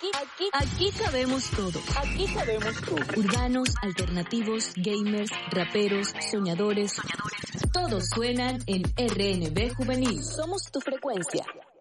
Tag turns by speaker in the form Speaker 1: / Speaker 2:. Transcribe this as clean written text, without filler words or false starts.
Speaker 1: Aquí cabemos todos.
Speaker 2: Aquí cabemos todos.
Speaker 1: Urbanos, alternativos, gamers, raperos, soñadores. Todos suenan en RNB Juvenil.
Speaker 2: Somos tu frecuencia.